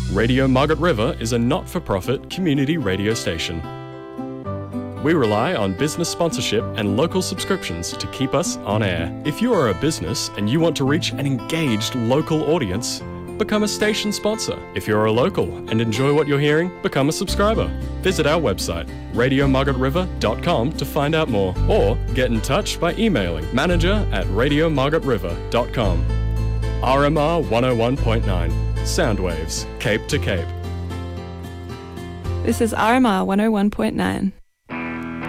Radio Margaret River is a not-for-profit community radio station. We rely on business sponsorship and local subscriptions to keep us on air. If you are a business and you want to reach an engaged local audience, become a station sponsor. If you're a local and enjoy what you're hearing, become a subscriber. Visit our website, radiomargaretriver.com, to find out more, or get in touch by emailing manager@radiomargaretriver.com. RMR 101.9, Soundwaves, Cape to Cape. This is RMR 101.9.